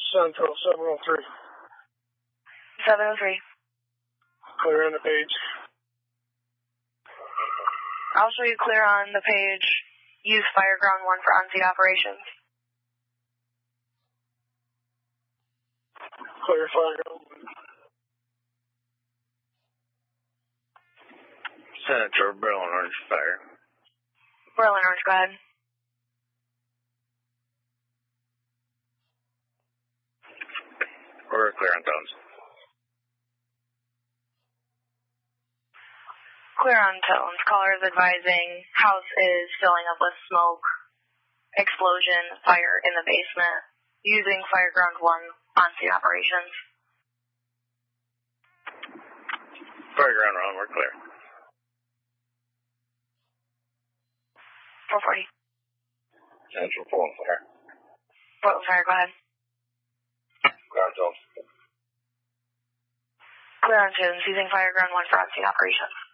Central 703. 703. Clear on the page. I'll show you clear on the page. Use Fireground 1 for on-scene operations. Clear Fireground 1. Central, Berlin Orange Fire. Berlin Orange, go ahead. We're clear on tones. Clear on tones. Caller is advising house is filling up with smoke, explosion, fire in the basement, using Fireground 1 on-scene operations. Fireground 1, we're clear. 440. Central, Portland Fire. Portland Fire, go ahead. Clear on tones. Clear on tones, using Fireground 1 for on-scene operations.